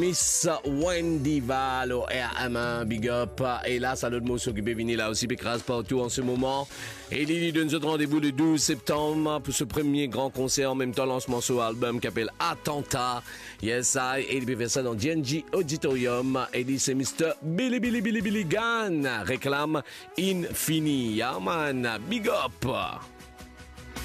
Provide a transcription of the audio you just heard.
Miss Wendy Val au RM1, big up. Et là, ça notre morceau qui peut venir là aussi, écrase partout en ce moment. Et Lily donne notre rendez-vous le 12 septembre pour ce premier grand concert, en même temps lancement sur album qui s'appelle Attentat. Yes, I. Et il peut faire ça dans DNG Auditorium. Et dit c'est Mr. Billy Gunn. Réclame Infini. Yeah, man. Big up.